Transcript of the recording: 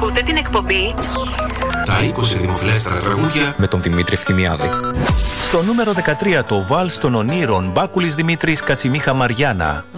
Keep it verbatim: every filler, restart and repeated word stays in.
Ακούτε την εκπομπή Τα είκοσι δημοφιλέστερα τραγούδια με τον Δημήτρη Ευθυμιάδη. Στο νούμερο δεκατρία το Βάλς των Ονείρων, Μπάκουλης Δημήτρης, Κατσιμίχα Μαριάννα.